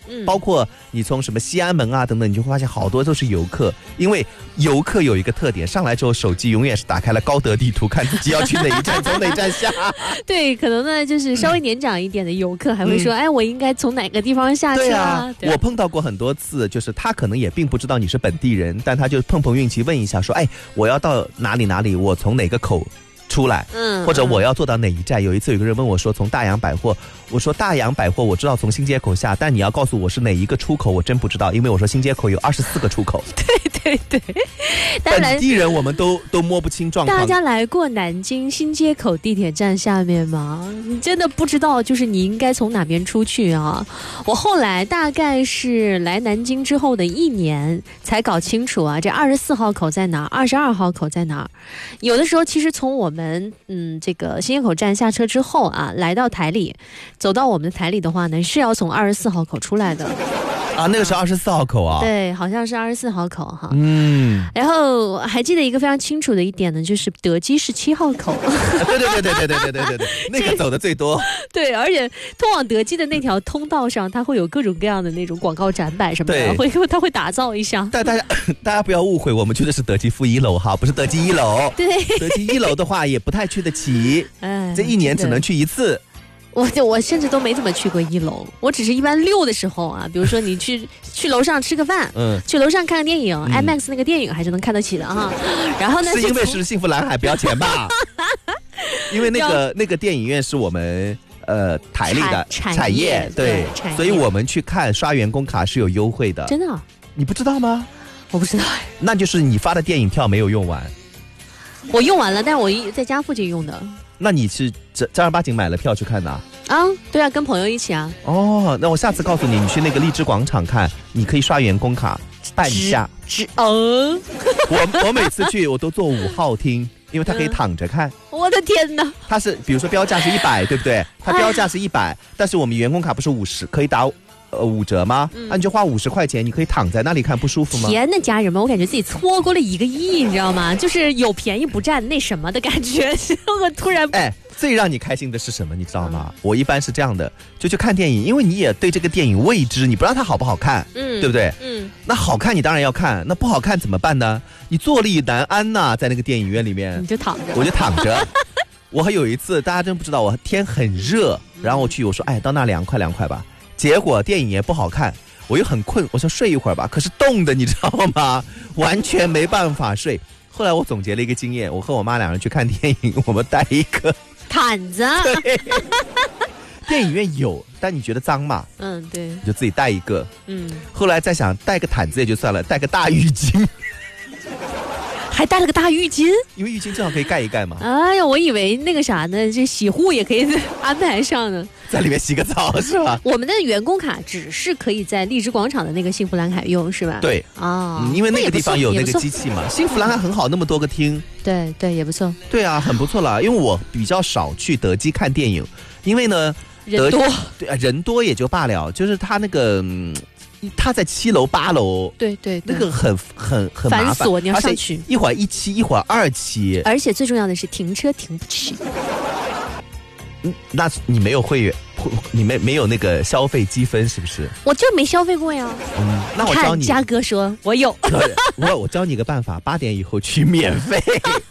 包括你从什么西安门啊等等，你就会发现好多都是游客。因为游客有一个特点，上来之后手机永远是打开了高德地图，看自己要去哪一站，从哪站下。 对，可能呢就是稍微年长一点的游客还会说，哎，我应该从哪个地方下去啊？ 对啊，我碰到过很多次，就是他可能也并不知道你是本地人，但他就碰碰运气问一下说，哎，我要到哪里哪里，我从哪个口出来，或者我要坐到哪一站。有一次有个人问我说从大洋百货，我说大洋百货我知道从新街口下，但你要告诉我是哪一个出口我真不知道，因为我说新街口有24个出口。 对， 本地人我们都摸不清状况。 大家来过南京新街口地铁站下面吗？你真的不知道就是你应该从哪边出去啊？我后来大概是来南京之后的1年才搞清楚啊，这24号口在哪儿，22号口在哪儿。有的时候其实从我们这个新街口站下车之后啊，来到台里，走到我们的台里的话呢，是要从24号口出来的。 啊，那个是24号口啊？ 对，好像是24号口哈。然后还记得一个非常清楚的一点呢，就是德基17号口。 对，那个走的最多。 对，而且通往德基的那条通道上，它会有各种各样的那种广告展板什么的，它会打造一下。 但大家不要误会，我们去的是德基负1楼哈，不是德基1楼。 对， 德基1楼的话也不太去得起，这1年只能去1次。 我甚至都没怎么去过1楼，我只是一般溜的时候啊，比如说你去楼上吃个饭，去楼上看个电影，IMAX 那个电影还是能看得起的哈。然后呢， 是因为是幸福蓝海不要钱吧？因为那个电影院是我们台里的产业，对，所以我们去看刷员工卡是有优惠的。 真的？ 你不知道吗？ 我不知道。那就是你发的电影票没有用完。 我用完了，但是我在家附近用的。那你是正儿八经买了票去看的啊？ 对啊，跟朋友一起啊。 哦，那我下次告诉你，你去那个荔枝广场看，你可以刷员工卡办一下。我每次去我都坐5号厅，因为它可以躺着看。 我的天哪！ 它是比如说标价是100，对不对？它标价是100，但是我们员工卡不是50，可以打5折吗？那你就花50块钱，你可以躺在那里看，不舒服吗？ 天呐，家人们，我感觉自己错过了1个亿，你知道吗？就是有便宜不占那什么的感觉。我突然最让你开心的是什么？你知道吗？我一般是这样的，就去看电影，因为你也对这个电影未知，你不知道它好不好看，对不对？那好看你当然要看，那不好看怎么办呢？你坐立难安呐，在那个电影院里面， 你就躺着， 我就躺着。我还有一次，大家真不知道，我天很热，然后我说，到那凉快吧。结果电影也不好看，我又很困，我说睡一会儿吧，可是冻的你知道吗？完全没办法睡。后来我总结了一个经验，我和我妈2人去看电影，我们带一个毯子。 电影院有，但你觉得脏嘛？ 对， 你就自己带一个。后来再想带个毯子也就算了，带个大浴巾。 还带了个大浴巾， 因为浴巾正好可以盖一盖嘛。 哎呀，我以为那个啥呢，这洗护也可以安排上呢， 在里面洗个澡是吧？ 我们的员工卡只是可以在荔枝广场的那个幸福蓝海用是吧？ 对因为那个地方有那个机器嘛。幸福蓝海很好，那么多个厅， 对，也不错。 对啊，很不错了。因为我比较少去德基看电影，因为呢人多， 对啊，人多也就罢了，就是他那个。他在7楼8楼， 对， 那个很麻烦， 你要上去， 一会儿1期，一会儿2期， 而且最重要的是停车停不起。 那你没有会员，你没有那个消费积分是不是？ 我就没消费过呀。 那我教你， 嘉哥说我有。 我教你个办法，8点以后去免费。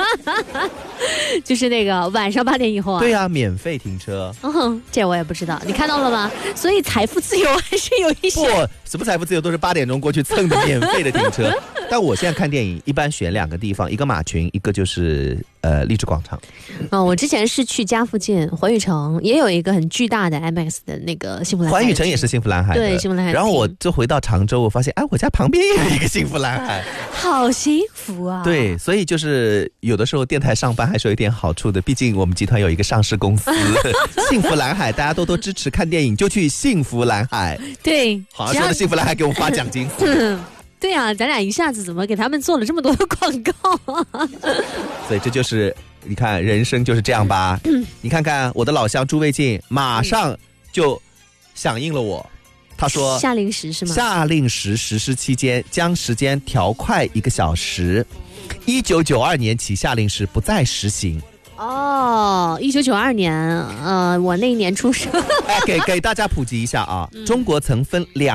就是那个晚上8点以后啊？ 对啊，免费停车。 这我也不知道，你看到了吗？所以财富自由还是有一些。 不，什么财富自由都是8点钟过去蹭的免费的停车。但我现在看电影一般选2个地方，一个马群，一个就是荔枝广场。 我之前是去家附近环宇城，也有一个很巨大的 IMAX 的那个幸福蓝海。 环宇城也是幸福蓝海的， 对，幸福蓝海。 然后我就回到常州，我发现我家旁边也有一个幸福蓝海， 好幸福啊！ 对，所以就是有的时候电台上班还是有一点好处的，毕竟我们集团有一个上市公司幸福蓝海，大家多多支持，看电影就去幸福蓝海。 对， 好像说的幸福蓝海给我们发奖金。 对啊，咱俩一下子怎么给他们做了这么多的广告啊？ 所以这就是你看人生就是这样吧。你看看我的老乡朱卫进马上就响应了我，他说夏令时是吗？ 夏令时实施期间将时间调快1个小时，1992年起夏令时不再实行。 1992年，我那一年出生。 给大家普及一下啊，中国曾分2